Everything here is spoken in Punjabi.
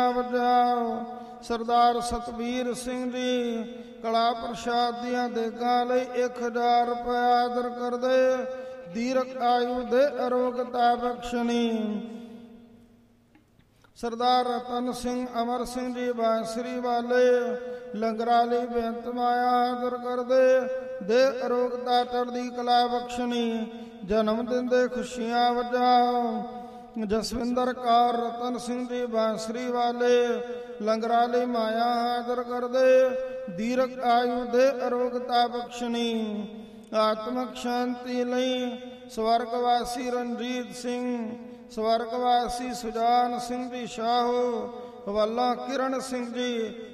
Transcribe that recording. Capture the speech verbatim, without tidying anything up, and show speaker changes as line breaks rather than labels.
ਖੁਸ਼ੀਆਂ ਵਜਾਓ। ਸਰਦਾਰ ਸਤਬੀਰ ਸਿੰਘ ਜੀ ਕਲਾ ਪ੍ਰਸ਼ਾਦ ਦੀਆਂ ਦੇਗਾਂ ਲਈ ਇੱਕ ਹਜ਼ਾਰ ਰੁਪਇਆ ਆਦਰ ਕਰਦੇ। ਦੀਰਘ ਆਯੂ ਦੇ ਅਰੋਗਤਾ ਬਖਸ਼ਣੀ। ਸਰਦਾਰ ਰਤਨ ਸਿੰਘ ਅਮਰ ਸਿੰਘ ਜੀ ਬਾਂਸਰੀ ਵਾਲੇ ਲੰਗਰਾਂ ਲਈ ਬੇਨਤ ਮਾਇਆ ਆਦਰ ਕਰਦੇ। ਦੇ ਅਰੋਗਤਾ ਚੜ੍ਹਦੀ ਕਲਾ ਬਖਸ਼ਣੀ। ਜਨਮ ਦਿਨ ਦੇ ਖੁਸ਼ੀਆਂ ਵਜਾਓ। ਜਸਵਿੰਦਰ ਕੌਰ ਰਤਨ ਸਿੰਘ ਜੀ ਬਾਂਸਰੀ ਵਾਲੇ ਲੰਗਰਾਂ ਲਈ ਮਾਇਆ ਆਦਰ ਕਰਦੇ। ਦੀਰਘ ਆਯੂ ਦੇ ਅਰੋਗਤਾ ਬਖਸ਼ਣੀ। ਆਤਮਕ ਸ਼ਾਂਤੀ ਲਈ ਸਵਰਗਵਾਸੀ ਰਣਜੀਤ ਸਿੰਘ, ਸਵਰਗਵਾਸੀ ਸੁਜਾਨ ਸਿੰਘ ਜੀ ਸ਼ਾਹੋ, ਹਵਾਲਾ ਕਿਰਨ ਸਿੰਘ ਜੀ